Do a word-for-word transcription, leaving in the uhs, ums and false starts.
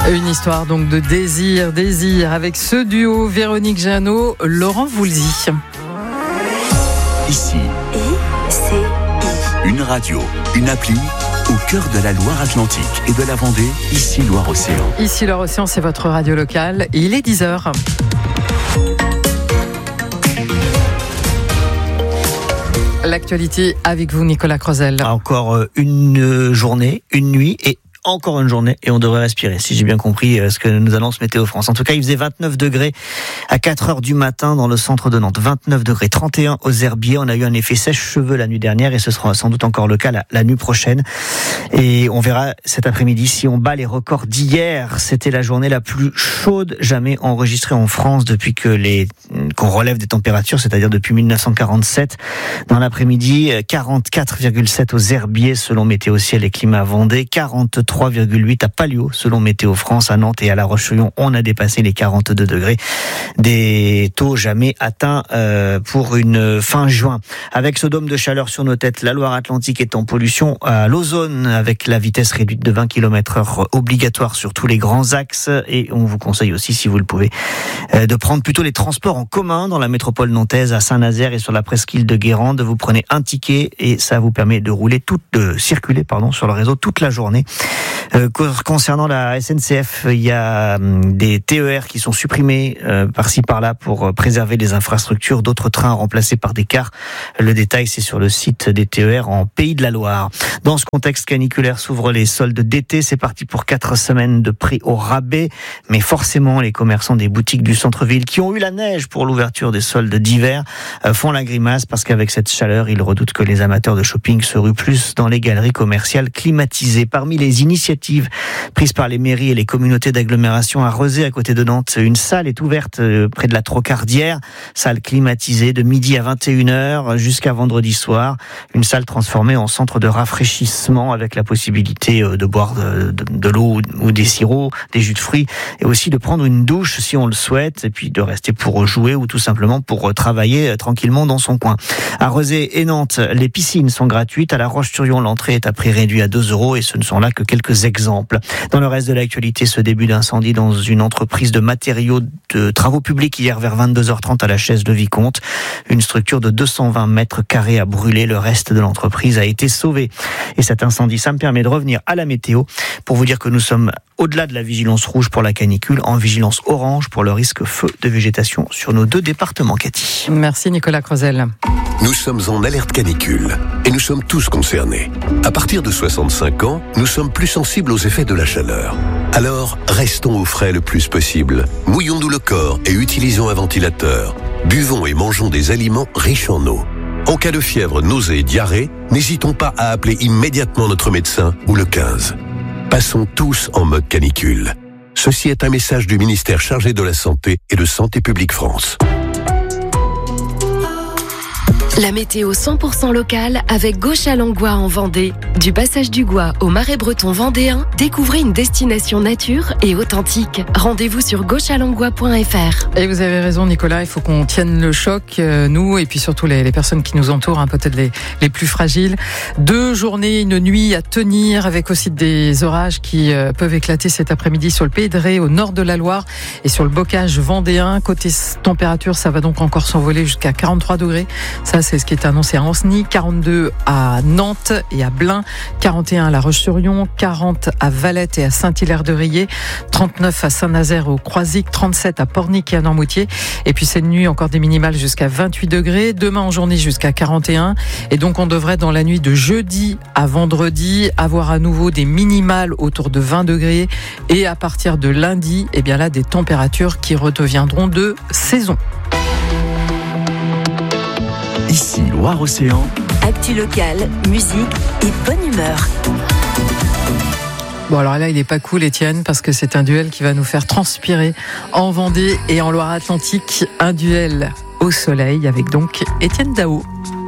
Une histoire donc de désir, désir avec ce duo Véronique Jeannot, Laurent Voulzy. Ici, I C I. une radio, une appli au cœur de la Loire-Atlantique et de la Vendée, ici Loire-Océan. Ici Loire-Océan, c'est votre radio locale et il est dix heures. L'actualité avec vous, Nicolas Crozel. Encore une journée, une nuit et encore une journée et on devrait respirer, si j'ai bien compris ce que nous annonce Météo France. En tout cas, il faisait vingt-neuf degrés à quatre heures du matin dans le centre de Nantes. vingt-neuf degrés, trente et un aux Herbiers. On a eu un effet sèche-cheveux la nuit dernière et ce sera sans doute encore le cas la, la nuit prochaine. Et on verra cet après-midi si on bat les records d'hier. C'était la journée la plus chaude jamais enregistrée en France depuis que les, qu'on relève des températures, c'est-à-dire depuis dix-neuf cent quarante-sept. Dans l'après-midi, quarante-quatre virgule sept aux Herbiers selon Météo Ciel et Climat Vendée, quarante-trois virgule huit à Palio selon Météo France. À Nantes et à La Roche-sur-Yon, on a dépassé les quarante-deux degrés, des taux jamais atteints euh, pour une fin juin. Avec ce dôme de chaleur sur nos têtes, la Loire-Atlantique est en pollution à l'ozone avec la vitesse réduite de vingt kilomètres heure obligatoire sur tous les grands axes, et on vous conseille aussi, si vous le pouvez, euh, de prendre plutôt les transports en commun dans la métropole nantaise, à Saint-Nazaire et sur la presqu'île de Guérande. Vous prenez un ticket et ça vous permet de rouler toute, de circuler pardon sur le réseau toute la journée. Euh, concernant la S N C F, il y a des T E R qui sont supprimés euh, par-ci par-là pour préserver les infrastructures, d'autres trains remplacés par des cars. Le détail, c'est sur le site des T E R en Pays de la Loire. Dans ce contexte caniculaire s'ouvrent les soldes d'été. C'est parti pour quatre semaines de prix au rabais, mais forcément les commerçants des boutiques du centre-ville qui ont eu la neige pour l'ouverture des soldes d'hiver euh, font la grimace parce qu'avec cette chaleur, ils redoutent que les amateurs de shopping se ruent plus dans les galeries commerciales climatisées. Parmi les initiatives prises par les mairies et les communautés d'agglomération, à Rezé, à côté de Nantes, une salle est ouverte près de la Trocardière, salle climatisée de midi à vingt et une heures jusqu'à vendredi soir, une salle transformée en centre de rafraîchissement avec la possibilité de boire de, de, de l'eau ou des sirops, des jus de fruits, et aussi de prendre une douche si on le souhaite, et puis de rester pour jouer ou tout simplement pour travailler tranquillement dans son coin. À Rezé et Nantes, les piscines sont gratuites. À La Roche-sur-Yon, l'entrée est à prix réduit à deux euros et ce ne sont là que quelques exemples. Dans le reste de l'actualité, ce début d'incendie dans une entreprise de matériaux de travaux publics hier vers vingt-deux heures trente à la Chaise-le-Vicomte. Une structure de deux cent vingt mètres carrés a brûlé. Le reste de l'entreprise a été sauvé. Et cet incendie, ça me permet de revenir à la météo pour vous dire que nous sommes au-delà de la vigilance rouge pour la canicule, en vigilance orange pour le risque feu de végétation sur nos deux départements, Cathy. Merci Nicolas Crozel. Nous sommes en alerte canicule et nous sommes tous concernés. À partir de soixante-cinq ans, nous sommes plus sensibles aux effets de la chaleur. Alors, restons au frais le plus possible. Mouillons-nous le corps et utilisons un ventilateur. Buvons et mangeons des aliments riches en eau. En cas de fièvre, nausée et diarrhée, n'hésitons pas à appeler immédiatement notre médecin ou le quinze. Passons tous en mode canicule. Ceci est un message du ministère chargé de la Santé et de Santé publique France. La météo cent pour cent locale avec Gauche-à-Langlois en Vendée. Du passage du Gois au Marais breton vendéen, découvrez une destination nature et authentique. Rendez-vous sur gauche à langlois point f r. Et vous avez raison Nicolas, il faut qu'on tienne le choc, euh, nous et puis surtout les, les personnes qui nous entourent, hein, peut-être les, les plus fragiles. Deux journées, une nuit à tenir avec aussi des orages qui euh, peuvent éclater cet après-midi sur le Pays de Ré, au nord de la Loire et sur le bocage vendéen. Côté température, ça va donc encore s'envoler jusqu'à quarante-trois degrés. Ça, c'est ce qui est annoncé à Ancenis, quarante-deux à Nantes et à Blain, quarante et un à La Roche-sur-Yon, quarante à Valette et à Saint-Hilaire-de-Riez, trente-neuf à Saint-Nazaire au Croisic, trente-sept à Pornic et à Noirmoutier. Et puis cette nuit, encore des minimales jusqu'à vingt-huit degrés. Demain en journée jusqu'à quarante et un. Et donc on devrait dans la nuit de jeudi à vendredi avoir à nouveau des minimales autour de vingt degrés. Et à partir de lundi, eh bien là, des températures qui redeviendront de saison. Ici Loire-Océan. Actu locale, musique et bonne humeur. Bon alors là il est pas cool Étienne parce que c'est un duel qui va nous faire transpirer en Vendée et en Loire-Atlantique. Un duel au soleil avec donc Étienne Dao.